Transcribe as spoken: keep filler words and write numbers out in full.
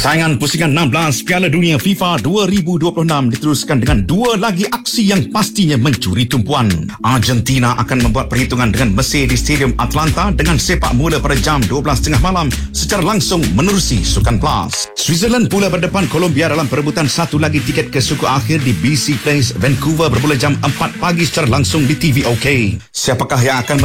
Saingan pusingan enam belas Piala Dunia FIFA dua ribu dua puluh enam diteruskan dengan dua lagi aksi yang pastinya mencuri tumpuan. Argentina akan membuat perhitungan dengan Mesir di Stadium Atlanta dengan sepak mula pada jam dua belas tiga puluh malam secara langsung menerusi Sukan Plus. Switzerland pula berdepan Colombia dalam perebutan satu lagi tiket ke suku akhir di B C Place, Vancouver bermula jam empat pagi secara langsung di T V OK. Siapakah yang akan